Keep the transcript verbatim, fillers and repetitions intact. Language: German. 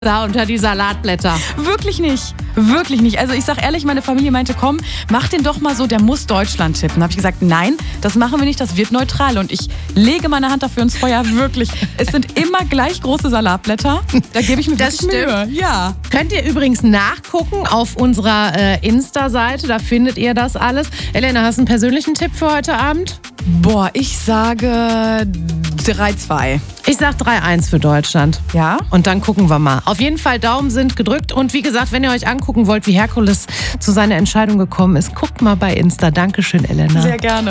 da unter die Salatblätter. Wirklich nicht. Wirklich nicht. Also ich sag ehrlich, meine Familie meinte, komm, mach den doch mal so, der muss Deutschland tippen. Da habe ich gesagt, nein, das machen wir nicht, das wird neutral. Und ich lege meine Hand dafür ins Feuer, wirklich. Es sind immer gleich große Salatblätter. Da gebe ich mir Das wirklich stimmt. Mühe. Ja. Könnt ihr übrigens nachgucken auf unserer äh, Insta-Seite, da findet ihr das alles. Elena, hast du einen persönlichen Tipp für heute Abend? Boah, ich sage drei zwei. Ich sag drei eins für Deutschland. Ja? Und dann gucken wir mal. Auf jeden Fall Daumen sind gedrückt. Und wie gesagt, wenn ihr euch angucken wollt, wie Herkules zu seiner Entscheidung gekommen ist, guckt mal bei Insta. Dankeschön, Elena. Sehr gerne.